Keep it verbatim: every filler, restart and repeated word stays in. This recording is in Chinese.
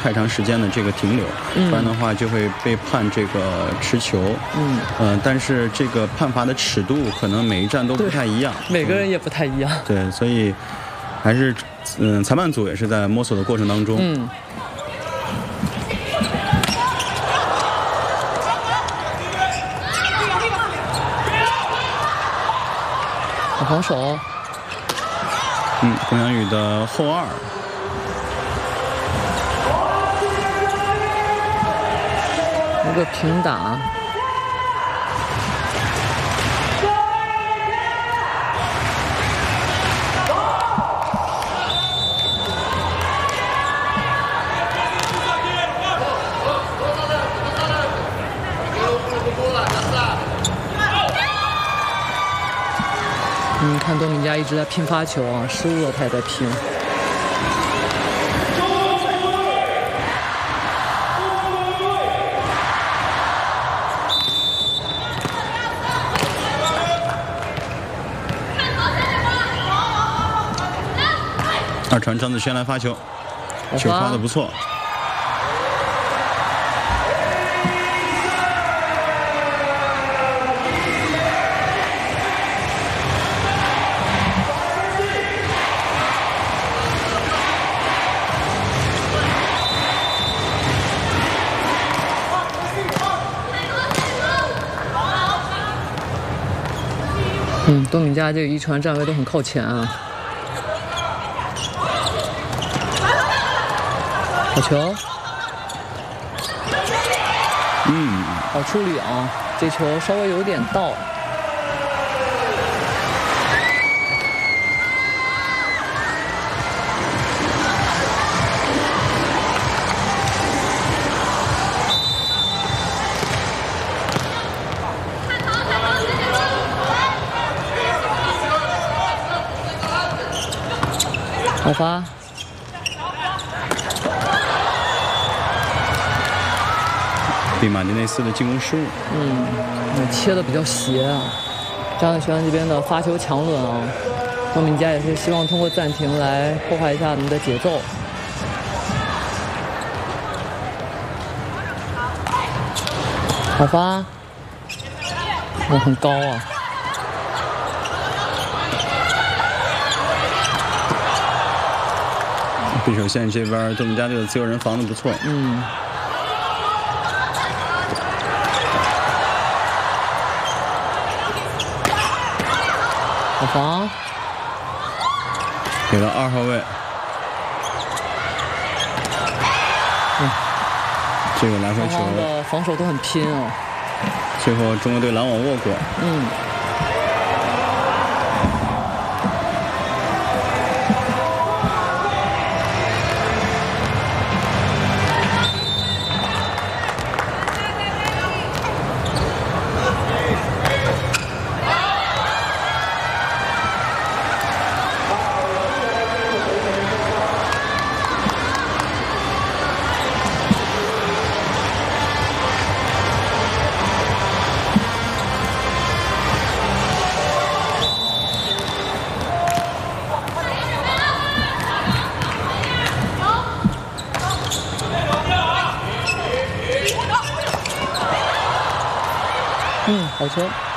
太长时间的这个停留， 嗯、 不然的话就会被判这个持球。 嗯， 呃，但是这个判罚的尺度可能每一站都不太一样， 每个人也不太一样。 嗯、对，所以还是嗯、呃，裁判组也是在摸索的过程当中。 嗯。好防守。 嗯，龚阳宇的后二。 一个平打。嗯，看多米加一直在拼发球啊，失误了他也在拼。 二传张子轩来发球，球发的不错。 嗯，多米加这个一传站位都很靠前啊。好球！ 嗯， 好处理啊，这球稍微有点倒。好发。 对马丁内斯的进攻失误。 嗯，切的比较斜啊。张子轩这边的发球强轮啊，多米加也是希望通过暂停来破坏一下我们的节奏。好发，哇，很高啊。 对手线这边多米加队的自由人防的不错。 嗯。好防， 给了二号位。 嗯， 这个来回球的防守都很拼哦。 最后中国队拦网握过。 嗯。嗯，好球。